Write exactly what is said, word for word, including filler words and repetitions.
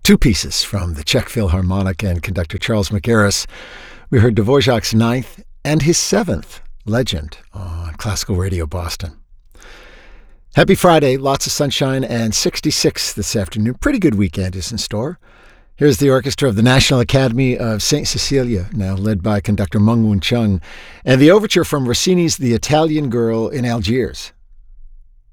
two pieces from the Czech Philharmonic and conductor Charles Mackerras. We heard Dvorak's Ninth and his Seventh, Legend, on Classical Radio Boston. Happy Friday, lots of sunshine, and sixty-six this afternoon. Pretty good weekend is in store. Here's the orchestra of the National Academy of Saint Cecilia, now led by conductor Meng Woon Chung, and the overture from Rossini's The Italian Girl in Algiers.